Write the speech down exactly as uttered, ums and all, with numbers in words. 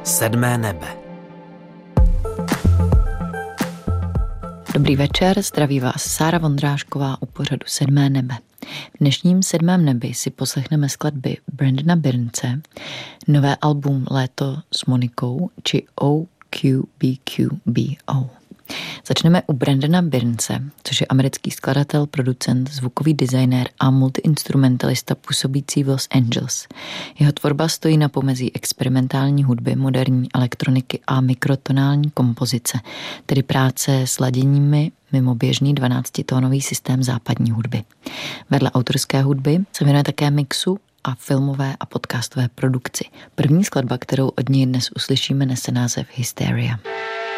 Sedmé nebe. Dobrý večer, zdraví vás Sára Vondrášková u pořadu Sedmé nebe. V dnešním Sedmém nebi si poslechneme skladby Brandona Byrnese, nové album Léto s Monikou či O Q B Q B O. Začneme u Brandona Byrnese, což je americký skladatel, producent, zvukový designér a multiinstrumentalista působící v Los Angeles. Jeho tvorba stojí na pomezí experimentální hudby, moderní elektroniky a mikrotonální kompozice, tedy práce s laděními mimo běžný dvanáctitónový systém západní hudby. Vedle autorské hudby se věnuje také mixu a filmové a podcastové produkci. První skladba, kterou od něj dnes uslyšíme, nese název Hysteria.